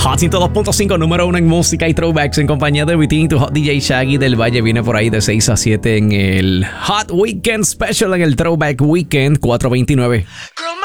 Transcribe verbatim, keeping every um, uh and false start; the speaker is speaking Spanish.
Hot ciento dos punto cinco, número uno en música y throwbacks en compañía de Vitín. Tu Hot D J Shaggy del Valle viene por ahí de seis a siete en el Hot Weekend Special, en el Throwback Weekend cuatro veintinueve.